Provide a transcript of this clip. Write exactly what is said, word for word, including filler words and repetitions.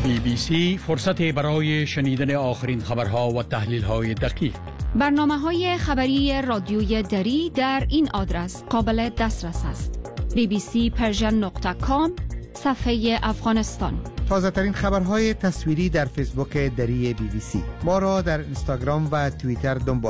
بی بی سی فرصت برای شنیدن آخرین خبرها و تحلیل‌های دقیق. برنامه‌های خبری رادیوی دری در این آدرس قابل دسترس است: بی بی سی پرژن نقطه کام صفحه افغانستان. تازه ترین خبرهای تصویری در فیسبوک دری بی بی سی. ما را در اینستاگرام و توییتر دنبال